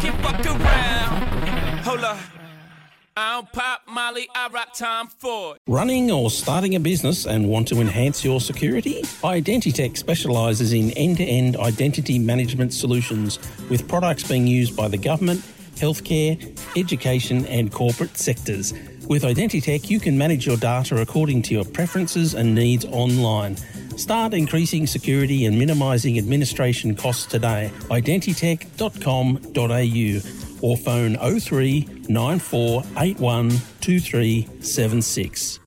can fuck around. Hold up. I don't pop Molly, I rock Tom Ford. Running or starting a business and want to enhance your security? Identitech specialises in end-to-end identity management solutions with products being used by the government, healthcare, education and corporate sectors. With Identitech, you can manage your data according to your preferences and needs online. Start increasing security and minimising administration costs today. Identitech.com.au or phone 03 9481 2376.